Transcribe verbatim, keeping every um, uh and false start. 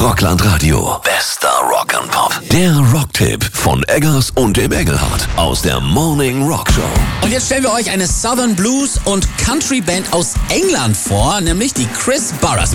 Rockland Radio. Bester Rock and Pop. Der Rocktipp von Eggers und dem Engelhardt aus der Morning Rock Show. Und jetzt stellen wir euch eine Southern Blues und Country Band aus England vor, nämlich die Chris Burress.